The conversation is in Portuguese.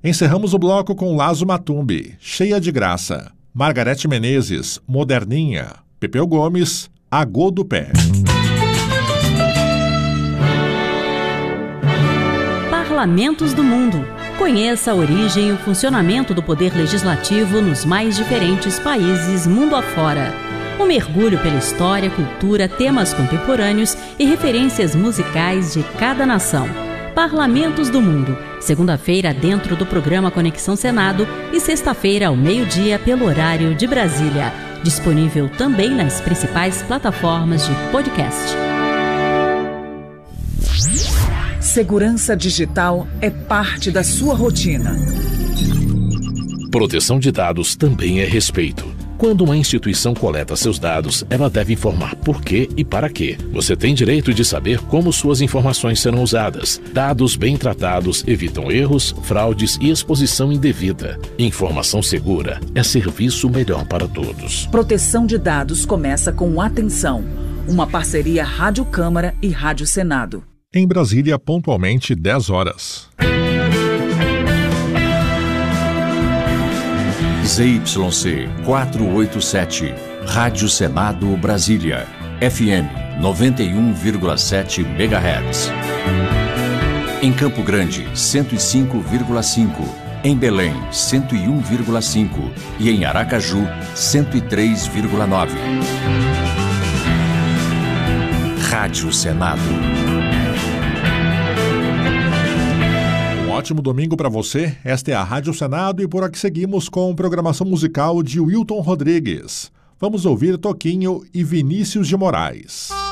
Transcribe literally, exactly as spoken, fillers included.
Encerramos o bloco com Lazo Matumbi, Cheia de Graça, Margarete Menezes, Moderninha, Pepeu Gomes, Agô do Pé. Parlamentos do Mundo. Conheça a origem e o funcionamento do poder legislativo nos mais diferentes países mundo afora. Um mergulho pela história, cultura, temas contemporâneos e referências musicais de cada nação. Parlamentos do Mundo, segunda-feira dentro do programa Conexão Senado e sexta-feira ao meio-dia pelo horário de Brasília. Disponível também nas principais plataformas de podcast. Segurança digital é parte da sua rotina. Proteção de dados também é respeito. Quando uma instituição coleta seus dados, ela deve informar por quê e para quê. Você tem direito de saber como suas informações serão usadas. Dados bem tratados evitam erros, fraudes e exposição indevida. Informação segura é serviço melhor para todos. Proteção de dados começa com Atenção, uma parceria Rádio Câmara e Rádio Senado. Em Brasília, pontualmente dez horas. Z Y C quatrocentos e oitenta e sete, Rádio Senado Brasília, F M noventa e um vírgula sete megahertz. Em Campo Grande, cento e cinco vírgula cinco. Em Belém, cento e um vírgula cinco. E em Aracaju, cento e três vírgula nove. Rádio Senado. Ótimo domingo para você, esta é a Rádio Senado e por aqui seguimos com programação musical de Wilton Rodrigues. Vamos ouvir Toquinho e Vinícius de Moraes.